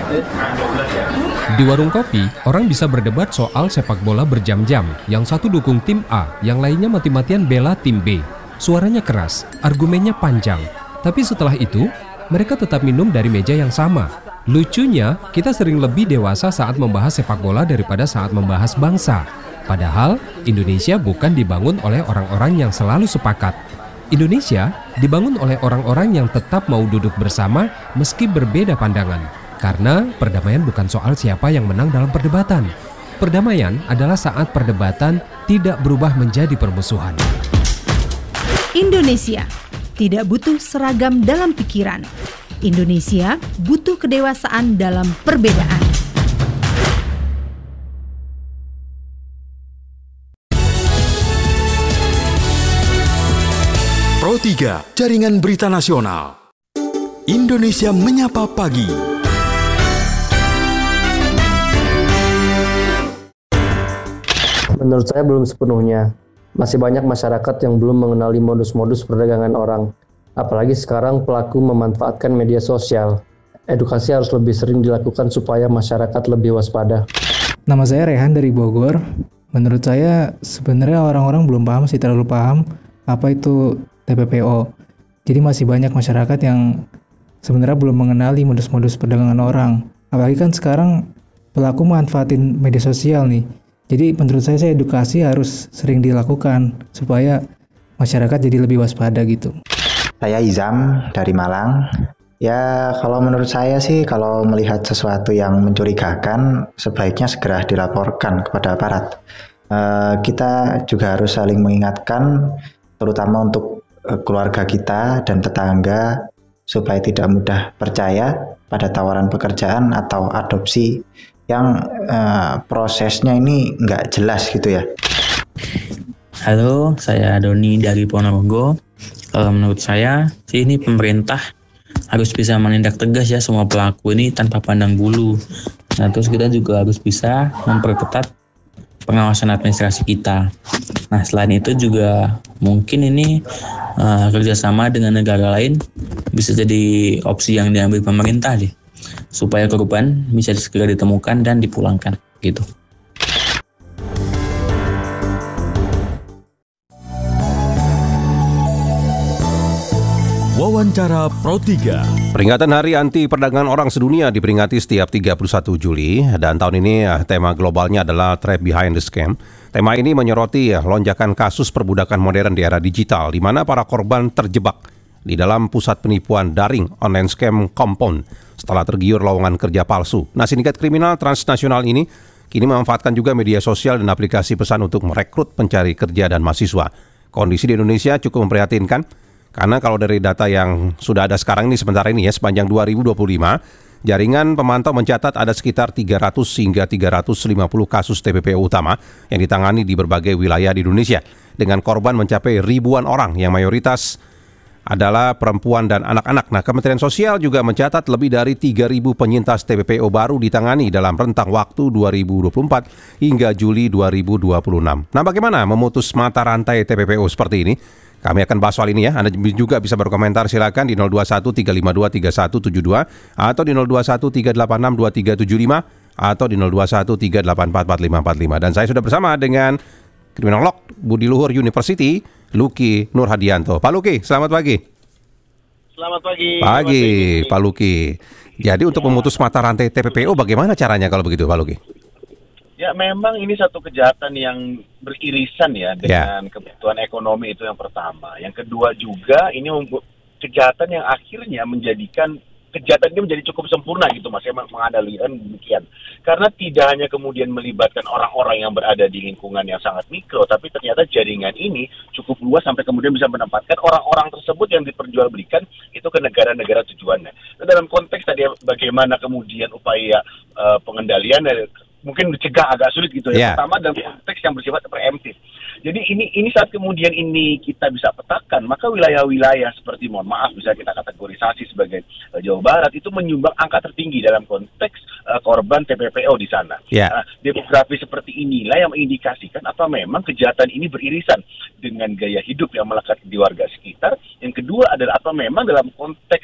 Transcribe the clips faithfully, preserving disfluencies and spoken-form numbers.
Di warung kopi, orang bisa berdebat soal sepak bola berjam-jam. Yang satu dukung tim A, yang lainnya mati-matian bela tim B. Suaranya keras, argumennya panjang. Tapi setelah itu, mereka tetap minum dari meja yang sama. Lucunya, kita sering lebih dewasa saat membahas sepak bola daripada saat membahas bangsa. Padahal, Indonesia bukan dibangun oleh orang-orang yang selalu sepakat. Indonesia dibangun oleh orang-orang yang tetap mau duduk bersama meski berbeda pandangan. Karena perdamaian bukan soal siapa yang menang dalam perdebatan. Perdamaian adalah saat perdebatan tidak berubah menjadi permusuhan. Indonesia tidak butuh seragam dalam pikiran. Indonesia butuh kedewasaan dalam perbedaan. Pro tiga, Jaringan Berita Nasional. Indonesia Menyapa Pagi. Menurut saya belum sepenuhnya. Masih banyak masyarakat yang belum mengenali modus-modus perdagangan orang. Apalagi sekarang pelaku memanfaatkan media sosial. Edukasi harus lebih sering dilakukan supaya masyarakat lebih waspada. Nama saya Rehan dari Bogor. Menurut saya sebenarnya orang-orang belum paham sih, terlalu paham apa itu T P P O. Jadi masih banyak masyarakat yang sebenarnya belum mengenali modus-modus perdagangan orang. Apalagi kan sekarang pelaku manfaatin media sosial nih. Jadi menurut saya, saya edukasi harus sering dilakukan supaya masyarakat jadi lebih waspada gitu. Saya Izam dari Malang. Ya kalau menurut saya sih kalau melihat sesuatu yang mencurigakan sebaiknya segera dilaporkan kepada aparat. Uh, kita juga harus saling mengingatkan terutama untuk uh, keluarga kita dan tetangga supaya tidak mudah percaya pada tawaran pekerjaan atau adopsi yang uh, prosesnya ini nggak jelas gitu ya. Halo, saya Doni dari Ponorogo. Kalau menurut saya, sih ini pemerintah harus bisa menindak tegas ya semua pelaku ini tanpa pandang bulu. Nah, terus kita juga harus bisa memperketat pengawasan administrasi kita. Nah, selain itu juga mungkin ini uh, kerjasama dengan negara lain bisa jadi opsi yang diambil pemerintah deh, supaya korban bisa segera ditemukan dan dipulangkan gitu. Wawancara Pro tiga. Peringatan Hari Anti Perdagangan Orang Sedunia diperingati setiap tiga puluh satu Juli dan tahun ini tema globalnya adalah Trap Behind the Scam. Tema ini menyoroti lonjakan kasus perbudakan modern di era digital di mana para korban terjebak di dalam pusat penipuan daring online scam compound setelah tergiur lowongan kerja palsu. Nah, sindikat kriminal transnasional ini kini memanfaatkan juga media sosial dan aplikasi pesan untuk merekrut pencari kerja dan mahasiswa. Kondisi di Indonesia cukup memprihatinkan karena kalau dari data yang sudah ada sekarang ini sementara ini ya sepanjang dua ribu dua puluh lima, jaringan pemantau mencatat ada sekitar tiga ratus hingga tiga ratus lima puluh kasus T P P O utama yang ditangani di berbagai wilayah di Indonesia dengan korban mencapai ribuan orang yang mayoritas adalah perempuan dan anak-anak. Nah, Kementerian Sosial juga mencatat lebih dari tiga ribu penyintas T P P O baru ditangani dalam rentang waktu dua ribu dua puluh empat hingga Juli dua ribu dua puluh enam. Nah, bagaimana memutus mata rantai T P P O seperti ini? Kami akan bahas soal ini ya. Anda juga bisa berkomentar silakan di nol dua satu tiga lima dua tiga satu tujuh dua atau di nol dua satu tiga delapan enam dua tiga tujuh lima atau di nol dua satu tiga delapan empat empat lima empat lima. Dan saya sudah bersama dengan kriminolog Budi Luhur University, Luki Nur Hadianto. Pak Luki, selamat pagi. Selamat pagi. Pagi, Pak Luki. Jadi untuk memutus mata rantai T P P O bagaimana caranya kalau begitu, Pak Luki? Ya memang ini satu kejahatan yang beririsan ya dengan ya. Kebutuhan ekonomi itu yang pertama. Yang kedua juga ini kejahatan yang akhirnya menjadikan kejahatan ini menjadi cukup sempurna gitu Mas. Saya menganalikan demikian. Karena tidak hanya kemudian melibatkan orang-orang yang berada di lingkungan yang sangat mikro, tapi ternyata jaringan ini cukup luas sampai kemudian bisa menempatkan orang-orang tersebut yang diperjualbelikan itu ke negara-negara tujuannya. Nah, dalam konteks tadi bagaimana kemudian upaya uh, pengendalian dari mungkin dicegah agak sulit gitu ya. Yeah. Pertama dalam konteks yang bersifat preemptif. Jadi ini ini saat kemudian ini kita bisa petakan, maka wilayah-wilayah seperti mohon maaf bisa kita kategorisasi sebagai uh, Jawa Barat itu menyumbang angka tertinggi dalam konteks uh, korban T P P O di sana. Yeah. Nah, demografi seperti inilah yang mengindikasikan apa memang kejahatan ini beririsan dengan gaya hidup yang melekat di warga sekitar. Yang kedua adalah apa memang dalam konteks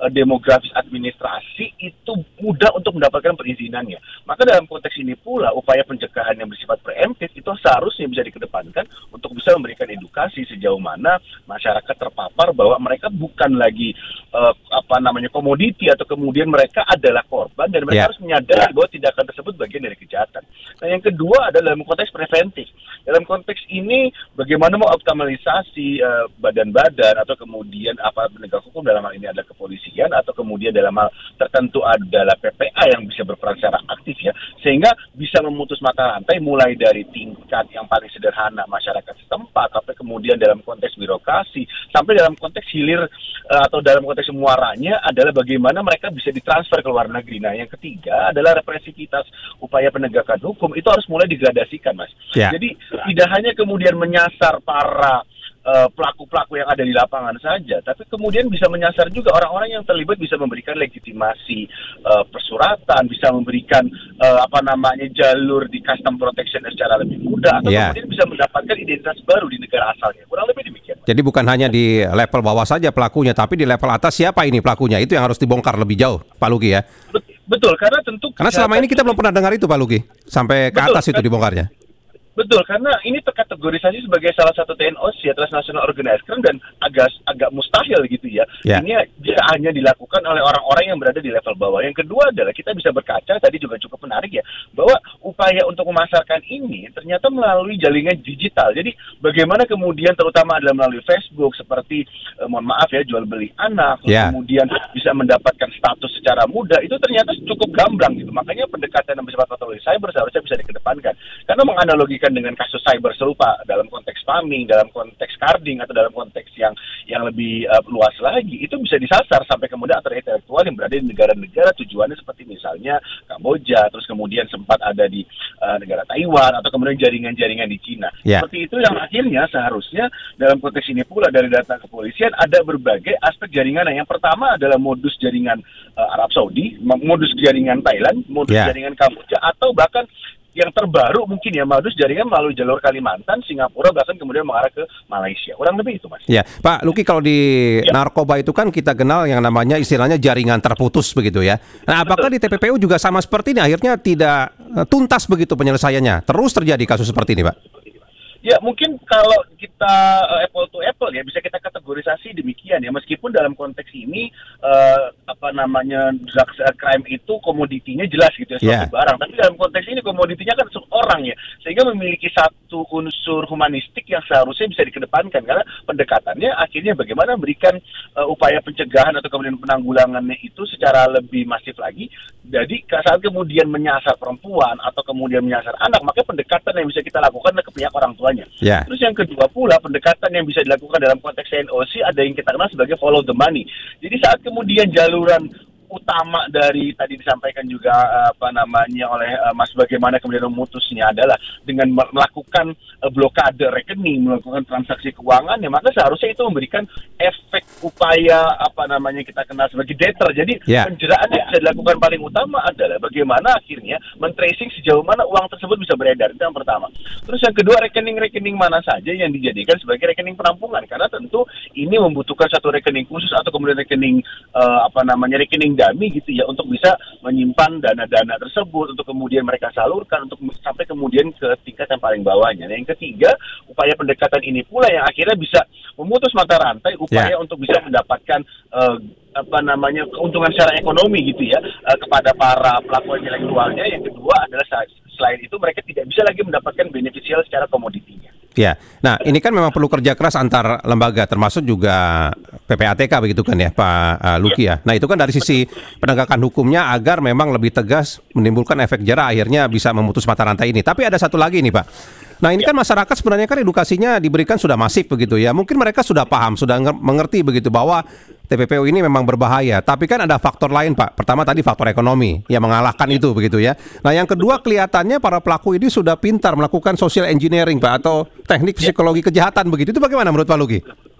uh, demografis administrasi itu mudah untuk mendapatkan perizinannya. Maka dalam konteks ini pula upaya pencegahan yang bersifat preemptif itu seharusnya bisa dikedepankan untuk bisa memberikan edukasi sejauh mana masyarakat terpapar bahwa mereka bukan lagi uh, apa namanya komoditi atau kemudian mereka adalah korban dan mereka yeah. harus menyadari bahwa tindakan tersebut bagian dari kejahatan. Nah, yang kedua adalah dalam konteks preventif. Dalam konteks ini bagaimana mengoptimalisasi uh, badan-badan atau kemudian aparat penegak hukum, dalam hal ini adalah kepolisian atau kemudian dalam hal tertentu adalah P P A yang bisa berperan secara aktif ya, sehingga bisa memutus mata rantai mulai dari tingkat yang paling sederhana masyarakat setempat sampai kemudian dalam konteks birokrasi sampai dalam konteks hilir uh, atau dalam konteks muaranya adalah bagaimana mereka bisa ditransfer ke luar negeri. Nah, yang ketiga adalah represivitas upaya penegakan hukum itu harus mulai digradasikan, Mas. Ya. Jadi tidak hanya kemudian menyasar para uh, pelaku-pelaku yang ada di lapangan saja, tapi kemudian bisa menyasar juga orang-orang yang terlibat, bisa memberikan legitimasi uh, persuratan, bisa memberikan uh, apa namanya jalur di custom protection secara lebih mudah, atau yeah. kemudian bisa mendapatkan identitas baru di negara asalnya. Kurang lebih demikian. Jadi bukan hanya di level bawah saja pelakunya, tapi di level atas siapa ini pelakunya, itu yang harus dibongkar lebih jauh, Pak Luki ya. Betul, karena tentu karena selama ini kita belum pernah dengar itu, Pak Luki, sampai ke betul, atas itu kan dibongkarnya. Betul, karena ini terkategorisasi sebagai salah satu T N O C, Transnational Organized Crime, dan agak agak mustahil gitu ya. Yeah. Ini bisa hanya dilakukan oleh orang-orang yang berada di level bawah. Yang kedua adalah kita bisa berkaca, tadi juga cukup menarik ya, bahwa upaya untuk memasarkan ini ternyata melalui jaringan digital. Jadi bagaimana kemudian terutama adalah melalui Facebook seperti, eh, mohon maaf ya, jual beli anak, yeah. kemudian bisa mendapatkan status secara mudah, itu ternyata cukup gamblang gitu. Makanya pendekatan yang bersifat patologi cyber seharusnya bisa dikedepankan. Karena menganalogikan dengan kasus cyber serupa dalam konteks spamming, dalam konteks carding, atau dalam konteks yang yang lebih uh, luas lagi, itu bisa disasar sampai kemudian aktor intelektual yang berada di negara-negara tujuannya seperti misalnya Kamboja, terus kemudian sempat ada di uh, negara Taiwan, atau kemudian jaringan-jaringan di Cina. Yeah. Seperti itu yang akhirnya seharusnya dalam konteks ini pula dari data kepolisian ada berbagai aspek jaringan. Yang pertama adalah modus jaringan uh, Arab Saudi, modus jaringan Thailand, modus yeah. jaringan Kamboja, atau bahkan yang terbaru mungkin ya modus jaringan melalui jalur Kalimantan, Singapura, bahkan kemudian mengarah ke Malaysia. Kurang lebih itu, Mas. Ya, Pak Luki, kalau di ya. narkoba itu kan kita kenal yang namanya istilahnya jaringan terputus begitu ya. Nah, apakah Betul. di T P P U juga sama seperti ini, akhirnya tidak tuntas begitu penyelesaiannya? Terus terjadi kasus seperti ini, Pak? Ya, mungkin kalau kita uh, apple to apple ya bisa kita kategorisasi demikian ya, meskipun dalam konteks ini uh, apa namanya drugs uh, crime itu komoditinya jelas gitu ya, seperti yeah. barang, tapi dalam konteks ini komoditinya kan orang ya, sehingga memiliki satu unsur humanistik yang seharusnya bisa dikedepankan, karena pendekatannya akhirnya bagaimana memberikan uh, upaya pencegahan atau kemudian penanggulangannya itu secara lebih masif lagi. Jadi saat kemudian menyasar perempuan atau kemudian menyasar anak, maka pendekatan yang bisa kita lakukan adalah ke pihak orang tua. Yeah. Terus yang kedua pula pendekatan yang bisa dilakukan dalam konteks T N O C ada yang kita kenal sebagai follow the money. Jadi saat kemudian jaluran utama dari tadi disampaikan juga apa namanya oleh uh, Mas bagaimana kemudian memutusnya adalah dengan melakukan uh, blokade rekening, melakukan transaksi keuangan, ya maka seharusnya itu memberikan efek upaya apa namanya kita kenal sebagai deter. Jadi yeah. penjeraan yang bisa dilakukan paling utama adalah bagaimana akhirnya men-tracing sejauh mana uang tersebut bisa beredar. Itu yang pertama. Terus yang kedua, rekening-rekening mana saja yang dijadikan sebagai rekening penampungan, karena tentu ini membutuhkan satu rekening khusus atau kemudian rekening uh, apa namanya rekening dami gitu ya, untuk bisa menyimpan dana-dana tersebut untuk kemudian mereka salurkan untuk sampai kemudian ke tingkat yang paling bawahnya. Nah, yang ketiga, upaya pendekatan ini pula yang akhirnya bisa memutus mata rantai upaya yeah. untuk bisa mendapatkan uh, apa namanya keuntungan secara ekonomi gitu ya uh, kepada para pelaku intelektualnya. Yang kedua adalah selain itu mereka tidak bisa lagi mendapatkan beneficial secara komoditinya. Ya, nah ini kan memang perlu kerja keras antar lembaga, termasuk juga P P A T K begitu kan ya, Pak uh, Luki ya. Nah itu kan dari sisi penegakan hukumnya agar memang lebih tegas, menimbulkan efek jera, akhirnya bisa memutus mata rantai ini. Tapi ada satu lagi nih, Pak. Nah ini kan masyarakat sebenarnya kan edukasinya diberikan sudah masif begitu ya. Mungkin mereka sudah paham, sudah mengerti begitu bahwa T P P U ini memang berbahaya. Tapi kan ada faktor lain, Pak. Pertama tadi faktor ekonomi yang mengalahkan itu begitu ya. Nah yang kedua, kelihatannya para pelaku ini sudah pintar melakukan social engineering, Pak, atau teknik psikologi kejahatan begitu. Itu bagaimana menurut Pak Luki?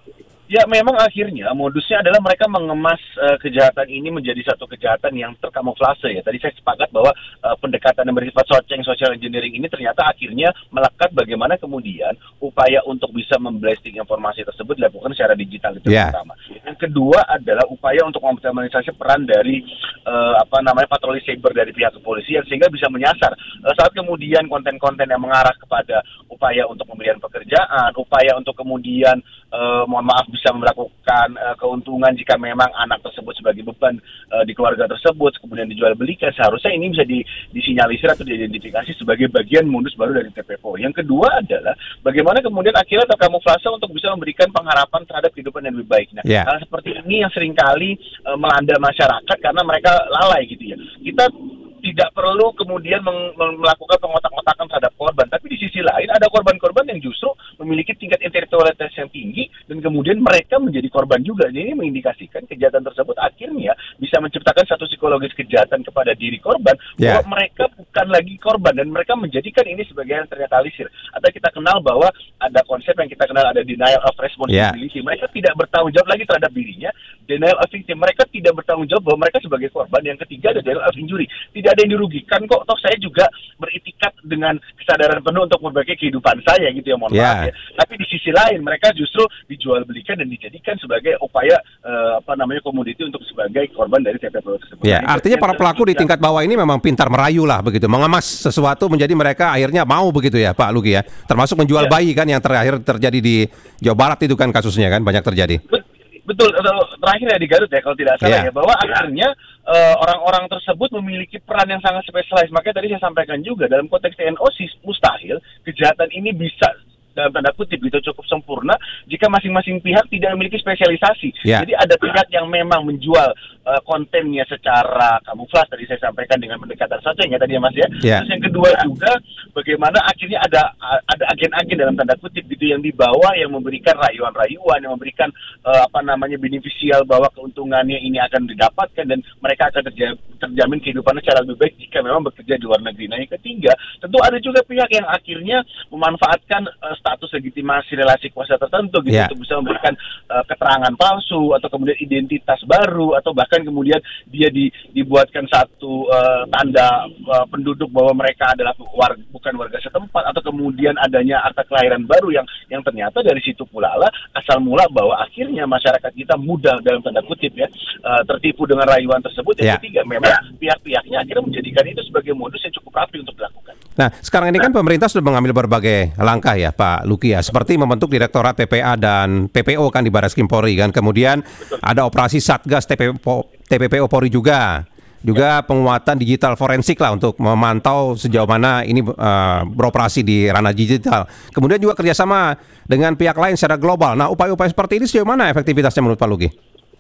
Ya memang akhirnya modusnya adalah mereka mengemas uh, kejahatan ini menjadi satu kejahatan yang terkamuflase ya. Tadi saya sepakat bahwa uh, pendekatan yang bersifat soceng social engineering ini ternyata akhirnya melekat bagaimana kemudian upaya untuk bisa memblasting informasi tersebut dilakukan secara digital itu yeah. pertama. Yang kedua adalah upaya untuk mengoptimalisasi peran dari uh, apa namanya patroli cyber dari pihak kepolisian sehingga bisa menyasar uh, saat kemudian konten-konten yang mengarah kepada upaya untuk pemberian pekerjaan, upaya untuk kemudian uh, mohon maaf bisa melakukan uh, keuntungan jika memang anak tersebut sebagai beban uh, di keluarga tersebut, kemudian dijual belikan, seharusnya ini bisa di, disinyalisir atau diidentifikasi sebagai bagian modus baru dari T P P O. Yang kedua adalah bagaimana kemudian akhirnya terkamuflase untuk bisa memberikan pengharapan terhadap kehidupan yang lebih baik. Nah, yeah. hal seperti ini yang seringkali uh, melanda masyarakat karena mereka lalai gitu ya. Kita tidak perlu kemudian meng- melakukan pengotak-ngotakan terhadap korban, tapi di sisi lain ada korban-korban yang justru memiliki tingkat intelektualitas yang tinggi dan kemudian mereka menjadi korban juga. Jadi ini mengindikasikan kejahatan tersebut akhirnya bisa menciptakan satu psikologis kejahatan kepada diri korban yeah. bahwa mereka bukan lagi korban dan mereka menjadikan ini sebagai yang ternyatalisir. Atau kita kenal bahwa ada konsep yang kita kenal ada denial of responsibility. Yeah. Mereka tidak bertanggung jawab lagi terhadap dirinya. Denial of victim, mereka tidak bertanggung jawab bahwa mereka sebagai korban. Yang ketiga ada denial of injury. Tidak ada yang dirugikan kok, toh saya juga beritikat dengan kesadaran penuh untuk memperbaiki kehidupan saya gitu ya, mohon yeah. maaf ya. Tapi di sisi lain mereka justru dijual belikan dan dijadikan sebagai upaya uh, apa namanya komoditi untuk sebagai korban dari T P P O tersebut. Ya, nah, artinya para pelaku di tingkat bawah ini memang pintar merayu lah begitu, mengemas sesuatu menjadi mereka akhirnya mau begitu ya Pak Luki ya. Termasuk menjual yeah. bayi kan yang terakhir terjadi di Jawa Barat itu kan kasusnya kan banyak terjadi. Bet- Betul, terakhir ya di Garut ya kalau tidak salah yeah. ya, bahwa akhirnya uh, orang-orang tersebut memiliki peran yang sangat spesialis. Makanya tadi saya sampaikan juga dalam konteks T N O sih mustahil kejahatan ini bisa dalam tanda kutip gitu cukup sempurna jika masing-masing pihak tidak memiliki spesialisasi. Yeah. Jadi ada pihak yang memang menjual uh, kontennya secara kamuflas tadi saya sampaikan dengan pendekatan socengnya tadi ya Mas ya. Yeah. Terus yang kedua juga bagaimana akhirnya ada ada agen-agen dalam tanda kutip gitu yang dibawa yang memberikan rayuan-rayuan, yang memberikan uh, apa namanya beneficial bahwa keuntungannya ini akan didapatkan dan mereka akan terja- terjamin kehidupannya secara lebih baik jika memang bekerja di luar negeri. Nah yang ketiga tentu ada juga pihak yang akhirnya memanfaatkan uh, status legitimasi relasi kuasa tertentu gitu yeah. untuk bisa memberikan uh, keterangan palsu atau kemudian identitas baru atau bahkan kemudian dia di, dibuatkan satu uh, tanda uh, penduduk bahwa mereka adalah warga, bukan warga setempat atau kemudian adanya akta kelahiran baru yang yang ternyata dari situ pula lah asal mula bahwa akhirnya masyarakat kita mudah dalam tanda kutip ya uh, tertipu dengan rayuan tersebut. Yang yeah. ketiga memang pihak-pihaknya akhirnya menjadikan itu sebagai modus yang cukup rapi untuk dilakukan. Nah, sekarang ini kan pemerintah sudah mengambil berbagai langkah ya Pak Luki ya, seperti membentuk Direktorat P P A dan P P O kan di Barreskrim Polri kan, kemudian betul. Ada operasi Satgas T P P O Polri juga, juga ya. Penguatan digital forensik lah untuk memantau sejauh mana ini uh, beroperasi di ranah digital. Kemudian juga kerjasama dengan pihak lain secara global. Nah, upaya-upaya seperti ini sejauh mana efektivitasnya menurut Pak Luki?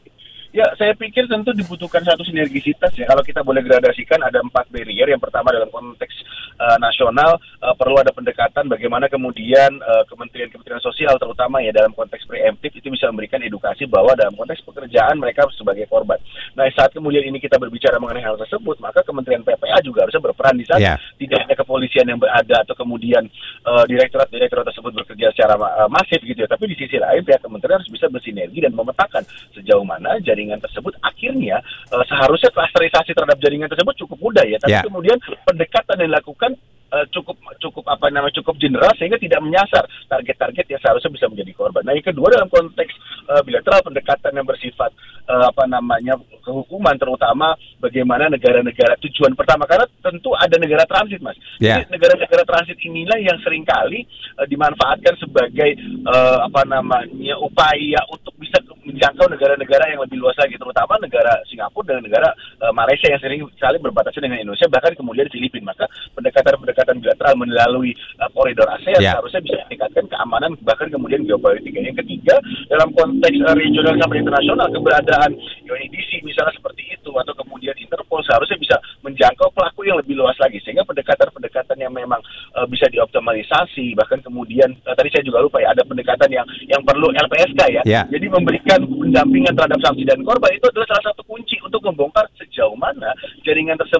Ya, saya pikir tentu dibutuhkan satu sinergisitas ya. Kalau kita boleh gradasikan ada empat barrier. Yang pertama dalam konteks uh, nasional uh, perlu ada pendekatan bagaimana kemudian uh, Kementerian-Kementerian Sosial terutama ya dalam konteks preemptif itu bisa memberikan edukasi bahwa dalam konteks pekerjaan mereka sebagai korban. Nah, saat kemudian ini kita berbicara mengenai hal tersebut, maka Kementerian P P A juga harusnya berperan di sana. Yeah. Tidak hanya kepolisian yang berada atau kemudian uh, direktorat-direktorat tersebut bekerja secara uh, masif gitu ya. Tapi di sisi lain pihak kementerian harus bisa bersinergi dan memetakan sejauh mana jaringan jaringan tersebut akhirnya uh, seharusnya klasterisasi terhadap jaringan tersebut cukup mudah ya, tapi yeah. kemudian pendekatan yang dilakukan uh, cukup cukup apa namanya cukup general sehingga tidak menyasar target-target yang seharusnya bisa menjadi korban. Nah, yang kedua dalam konteks uh, bilateral pendekatan yang bersifat uh, apa namanya kehukuman, terutama bagaimana negara-negara tujuan pertama, karena tentu ada negara transit Mas. Yeah. Jadi negara-negara transit inilah yang seringkali uh, dimanfaatkan sebagai uh, apa namanya upaya untuk bisa menjangkau negara-negara yang lebih luas lagi, terutama negara Singapura dan negara uh, Malaysia yang sering sekali berbatasan dengan Indonesia, bahkan kemudian Filipina. Maka pendekatan-pendekatan bilateral melalui uh, koridor ASEAN yeah. seharusnya bisa meningkatkan keamanan bahkan kemudian geopolitik. Yang ketiga dalam konteks uh, regional sampai internasional, keberadaan U N O D C misalnya seperti itu atau kemudian Interpol seharusnya bisa menjangkau pelaku yang lebih luas lagi, sehingga pendekatan-pendekatan yang memang uh, bisa dioptimalisasi. Bahkan kemudian uh, tadi saya juga lupa ya, ada pendekatan yang yang perlu L P S K ya yeah. jadi memberikan pendampingan terhadap saksi dan korban itu adalah salah satu kunci untuk membongkar sejauh mana jaringan tersebut bisa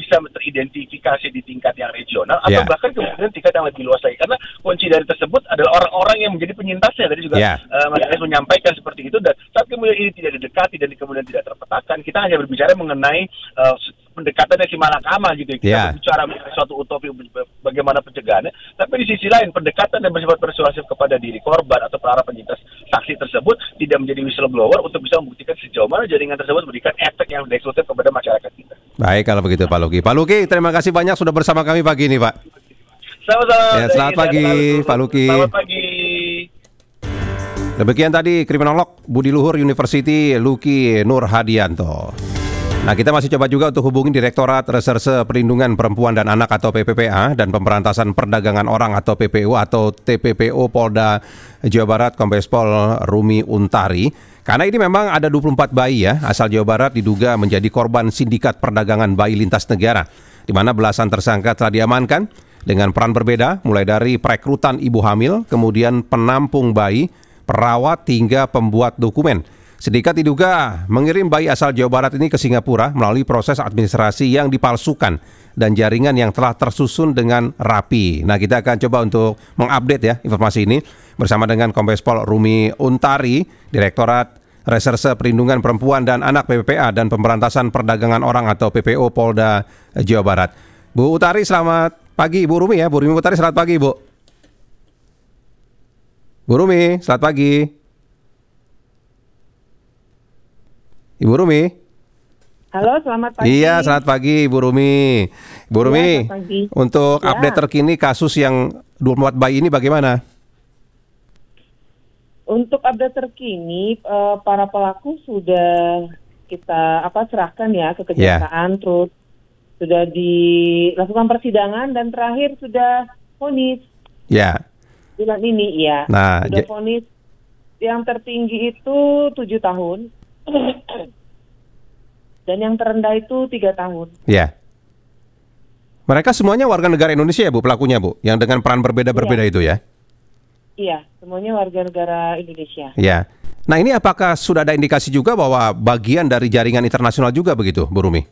bisa teridentifikasi di tingkat yang regional atau Yeah. bahkan kemudian tingkat yang lebih luas lagi. Karena kunci dari tersebut adalah orang-orang yang menjadi penyintasnya. Tadi juga Yeah. uh, Mas Anies menyampaikan seperti itu, dan saat kemudian ini tidak didekati dan kemudian tidak terpetakan, kita hanya berbicara mengenai uh, pendekatan yang si malakama gitu. Kita Yeah. berbicara mengenai suatu utopi bagaimana pencegahannya, tapi di sisi lain pendekatan dan bersifat persuasif kepada diri korban atau para penyintas saksi tersebut tidak menjadi whistleblower untuk bisa membuktikan sejauh mana jaringan tersebut memberikan efek yang destruktif kepada masyarakat kita. Baik kalau begitu Pak Luki. Pak Luki, terima kasih banyak sudah bersama kami pagi ini Pak. Sama-sama. Ya, selamat pagi Pak Luki. Selamat pagi. Demikian tadi kriminolog Budi Luhur University Luki Nur Hadianto. Nah, kita masih coba juga untuk hubungi Direktorat Reserse Perlindungan Perempuan dan Anak atau P P P A dan Pemberantasan Perdagangan Orang atau P P O atau T P P O Polda Jawa Barat Kombes Pol Rumi Untari. Karena ini memang ada dua puluh empat bayi ya asal Jawa Barat diduga menjadi korban sindikat perdagangan bayi lintas negara, di mana belasan tersangka telah diamankan dengan peran berbeda, mulai dari perekrutan ibu hamil, kemudian penampung bayi, perawat hingga pembuat dokumen. Sindikat diduga mengirim bayi asal Jawa Barat ini ke Singapura melalui proses administrasi yang dipalsukan dan jaringan yang telah tersusun dengan rapi. Nah, kita akan coba untuk mengupdate ya informasi ini bersama dengan Kombes Pol Rumi Untari, Direktorat Reserse Perlindungan Perempuan dan Anak P P P A dan Pemberantasan Perdagangan Orang atau P P O Polda Jawa Barat. Bu Utari, selamat pagi. Bu Rumi ya, Bu Rumi Utari, selamat pagi Bu. Bu Rumi, selamat pagi. Ibu Rumi. Halo, selamat pagi. Iya, selamat pagi Ibu Rumi. Ibu Rumi, ya, pagi. untuk ya. update terkini kasus yang dua puluh empat bayi ini bagaimana? Untuk update terkini, uh, para pelaku sudah kita apa serahkan ya ke kejaksaan, yeah. Terus sudah dilakukan persidangan dan terakhir sudah vonis. Ya. Yeah. Bulan ini, ya. Nah, sudah vonis yang tertinggi itu tujuh tahun. Dan yang terendah itu tiga tahun. Ya. Mereka semuanya warga negara Indonesia ya Bu, pelakunya Bu, yang dengan peran berbeda-berbeda ya. itu ya? Iya, semuanya warga negara Indonesia. Ya. Nah, ini apakah sudah ada indikasi juga bahwa bagian dari jaringan internasional juga begitu, Bu Rumi?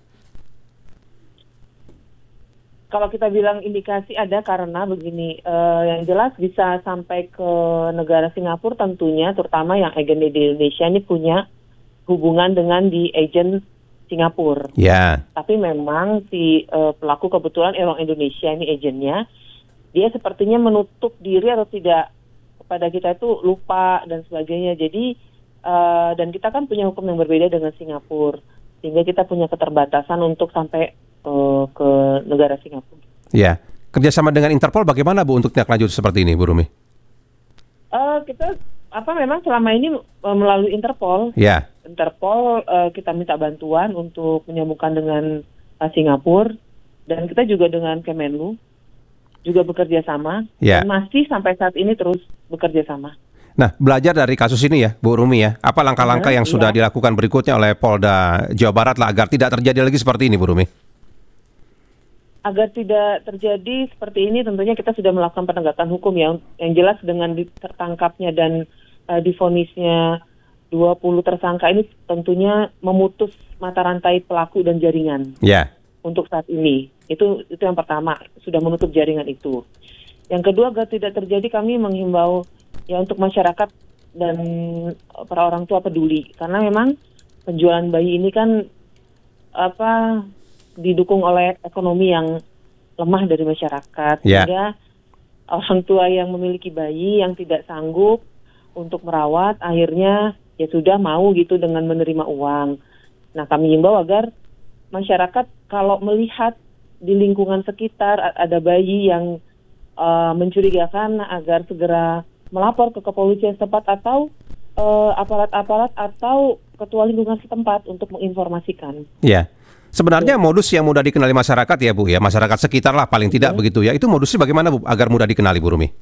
Kalau kita bilang indikasi ada karena begini, uh, yang jelas bisa sampai ke negara Singapura tentunya, terutama yang agen di Indonesia ini punya hubungan dengan di agen Singapura. Ya. Yeah. Tapi memang si uh, pelaku kebetulan orang Indonesia ini agennya, dia sepertinya menutup diri atau tidak kepada kita itu lupa dan sebagainya. Jadi uh, dan kita kan punya hukum yang berbeda dengan Singapura, sehingga kita punya keterbatasan untuk sampai uh, ke negara Singapura. Ya. Yeah. Kerjasama dengan Interpol bagaimana Bu untuk tindak lanjut seperti ini, Bu Rumi? Uh, kita apa memang selama ini uh, melalui Interpol. Ya. Yeah. Interpol uh, kita minta bantuan untuk menyambungkan dengan uh, Singapura, dan kita juga dengan Kemenlu juga bekerja sama, yeah. Dan masih sampai saat ini terus bekerja sama. Nah, belajar dari kasus ini ya, Bu Rumi ya, apa langkah-langkah yang iya. sudah dilakukan berikutnya oleh Polda Jawa Barat lah agar tidak terjadi lagi seperti ini, Bu Rumi? Agar tidak terjadi seperti ini, tentunya kita sudah melakukan penegakan hukum ya, yang jelas dengan tertangkapnya dan uh, divonisnya dua puluh tersangka ini tentunya memutus mata rantai pelaku dan jaringan. Ya. Yeah. Untuk saat ini, itu itu yang pertama, sudah menutup jaringan itu. Yang kedua, agar tidak terjadi, kami menghimbau ya untuk masyarakat dan para orang tua peduli, karena memang penjualan bayi ini kan apa didukung oleh ekonomi yang lemah dari masyarakat, yeah. Sehingga orang tua yang memiliki bayi yang tidak sanggup untuk merawat, akhirnya ya sudah mau gitu dengan menerima uang. Nah, kami himbau agar masyarakat kalau melihat di lingkungan sekitar ada bayi yang uh, mencurigakan, agar segera melapor ke kepolisian setempat atau uh, aparat-aparat atau ketua lingkungan setempat untuk menginformasikan. Iya. Sebenarnya modus yang mudah dikenali masyarakat ya Bu ya, masyarakat sekitar lah paling tidak begitu ya. Itu modusnya bagaimana Bu agar mudah dikenali, Bu Rumi?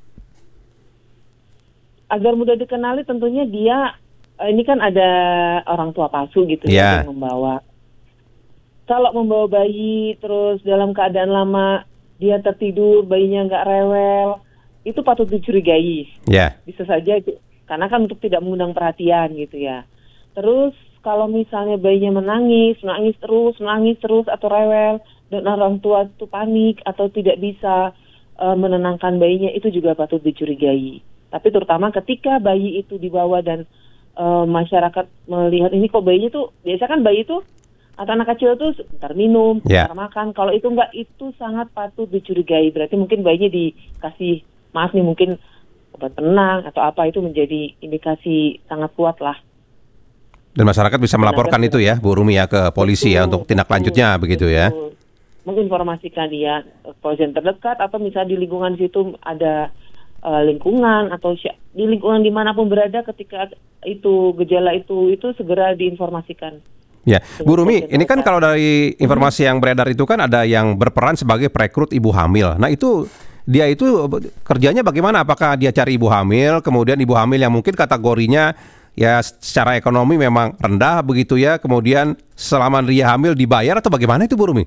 Agar mudah dikenali tentunya dia ini kan ada orang tua palsu gitu yeah. ya, yang membawa. Kalau membawa bayi terus dalam keadaan lama dia tertidur, bayinya nggak rewel, itu patut dicurigai. Yeah. Bisa saja karena kan untuk tidak mengundang perhatian gitu ya. Terus kalau misalnya bayinya menangis, menangis terus, menangis terus atau rewel, dan orang tua itu panik atau tidak bisa uh, menenangkan bayinya, itu juga patut dicurigai. Tapi terutama ketika bayi itu dibawa dan uh, masyarakat melihat ini kok bayinya tuh, biasa kan bayi itu atau anak kecil tuh sebentar minum, sebentar yeah. makan. Kalau itu enggak, itu sangat patut dicurigai. Berarti mungkin bayinya dikasih, maaf nih, mungkin obat penenang atau apa, itu menjadi indikasi sangat kuat lah. Dan masyarakat bisa melaporkan itu ya, Bu Rumi ya, ke polisi betul, ya untuk tindak betul, lanjutnya begitu betul. ya. Menginformasikan dia kepolisian terdekat atau misalnya di lingkungan situ ada uh, lingkungan atau sy- di lingkungan dimanapun berada, ketika itu gejala itu itu segera diinformasikan. Ya, Bu Rumi, ini kan kalau dari informasi yang beredar itu kan ada yang berperan sebagai perekrut ibu hamil. Nah itu dia itu kerjanya bagaimana? Apakah dia cari ibu hamil, kemudian ibu hamil yang mungkin kategorinya ya secara ekonomi memang rendah begitu ya, kemudian selama dia hamil dibayar atau bagaimana itu, Bu Rumi?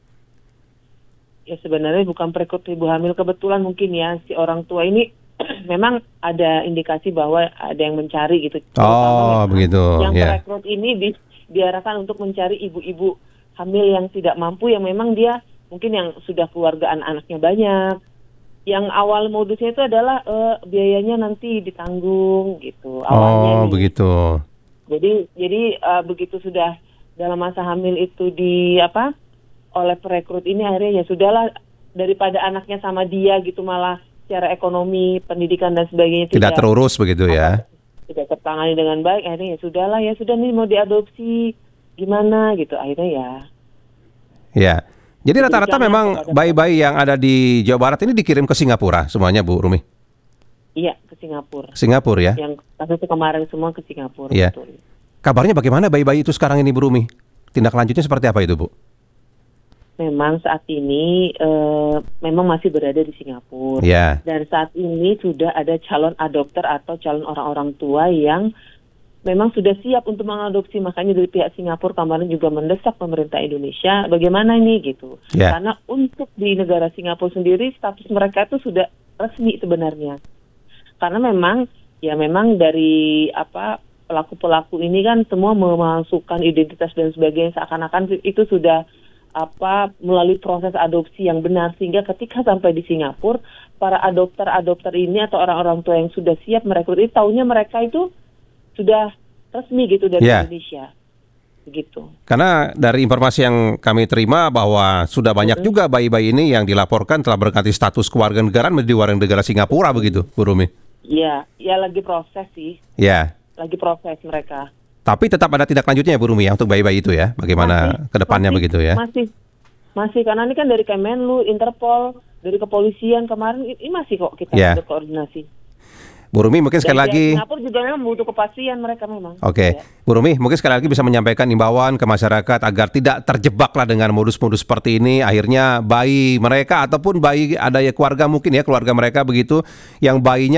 Ya sebenarnya bukan perekrut ibu hamil, kebetulan mungkin ya si orang tua ini memang ada indikasi bahwa ada yang mencari gitu. Oh begitu. Yang yeah. perekrut ini di diarahkan untuk mencari ibu-ibu hamil yang tidak mampu, yang memang dia mungkin yang sudah keluarga anak-anaknya banyak. Yang awal modusnya itu adalah uh, biayanya nanti ditanggung gitu awalnya. Oh nih. begitu. Jadi jadi uh, begitu sudah dalam masa hamil itu di apa oleh perekrut ini, akhirnya ya sudahlah, daripada anaknya sama dia gitu malah secara ekonomi, pendidikan dan sebagainya tidak, tidak terurus begitu ya. Tidak tertangani dengan baik, akhirnya ya sudahlah, ya sudah nih mau diadopsi gimana gitu, akhirnya ya. Ya, jadi rata-rata memang bayi-bayi yang ada di Jawa Barat ini dikirim ke Singapura semuanya, Bu Rumi? Iya, ke Singapura. Singapura ya? Yang kasus kemarin semua ke Singapura. Iya. Betul. Kabarnya bagaimana bayi-bayi itu sekarang ini, Bu Rumi? Tindak lanjutnya seperti apa itu, Bu? Memang saat ini uh, memang masih berada di Singapura. Yeah. Dan saat ini sudah ada calon adopter atau calon orang-orang tua yang memang sudah siap untuk mengadopsi. Makanya dari pihak Singapura kemarin juga mendesak pemerintah Indonesia bagaimana ini gitu. Yeah. Karena untuk di negara Singapura sendiri status mereka itu sudah resmi sebenarnya. Karena memang ya memang dari apa pelaku-pelaku ini kan semua memasukkan identitas dan sebagainya, seakan-akan itu sudah apa melalui proses adopsi yang benar, sehingga ketika sampai di Singapura para adopter-adopter ini atau orang-orang tua yang sudah siap merekrut itu taunya mereka itu sudah resmi gitu dari yeah. Indonesia begitu. Karena dari informasi yang kami terima bahwa sudah banyak mm-hmm. juga bayi-bayi ini yang dilaporkan telah berganti status kewarganegaraan menjadi warga negara Singapura begitu, Bu Rumi? Iya, ya lagi proses sih. Iya. Yeah. Lagi proses mereka. Tapi tetap ada tindak lanjutnya ya, Bu Rumi, ya untuk bayi-bayi itu ya, bagaimana masih, ke depannya masih, begitu ya? Masih, masih karena ini kan dari Kemenlu, Interpol, dari kepolisian kemarin ini masih kok kita yeah. berkoordinasi. Bu Rumi mungkin sekali dan lagi. Singapura juga memang butuh kepastian mereka memang. Oke, okay. ya. Bu Rumi mungkin sekali lagi bisa menyampaikan imbauan ke masyarakat agar tidak terjebaklah dengan modus-modus seperti ini. Akhirnya bayi mereka ataupun bayi ada ya keluarga mungkin ya keluarga mereka begitu yang bayinya